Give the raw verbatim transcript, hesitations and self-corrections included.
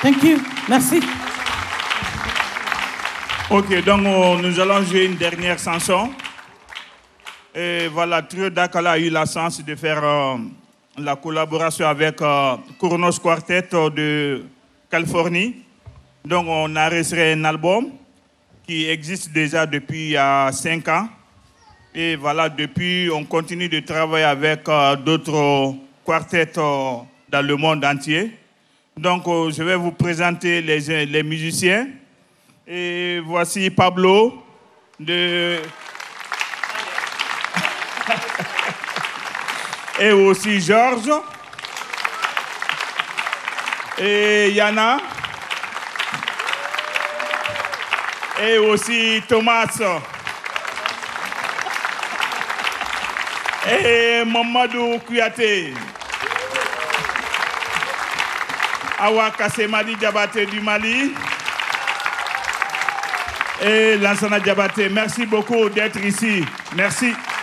Thank you. Merci. Ok, donc euh, nous allons jouer une dernière chanson. Et voilà, Trio Dakala a eu la chance de faire euh, la collaboration avec euh, Kronos Quartet de Californie. Donc on a enregistré un album qui existe déjà depuis euh, cinq ans. Et voilà, depuis, on continue de travailler avec euh, d'autres quartets euh, dans le monde entier. Donc, euh, je vais vous présenter les, les musiciens. Et voici Pablo de... et aussi Georges. Et Yana. Et aussi Thomas. Et Mamadou Kouyaté. Awa Kassemadi Diabaté du Mali. Et Lansana Diabaté. Merci beaucoup d'être ici. Merci.